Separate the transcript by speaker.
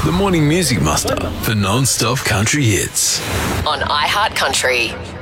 Speaker 1: The Morning Music Muster for non-stop country hits.
Speaker 2: On iHeart Country.